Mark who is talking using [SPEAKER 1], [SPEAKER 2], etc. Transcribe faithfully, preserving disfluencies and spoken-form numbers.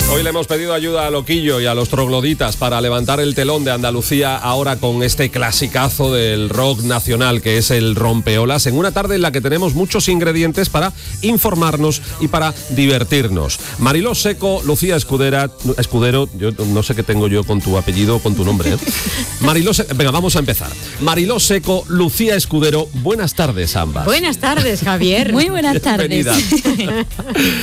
[SPEAKER 1] Hoy le hemos pedido ayuda a Loquillo y a los trogloditas para levantar el telón de Andalucía ahora con este clasicazo del rock nacional que es el Rompeolas, en una tarde en la que tenemos muchos ingredientes para informarnos y para divertirnos. Mariló Seco, Lucía Escudera, Escudero, yo no sé qué tengo yo con tu apellido o con tu nombre, ¿eh? Mariló Se- venga, vamos a empezar. Mariló Seco, Lucía Escudero, buenas tardes ambas.
[SPEAKER 2] Buenas tardes, Javier.
[SPEAKER 3] Muy buenas tardes.
[SPEAKER 1] Bienvenidas.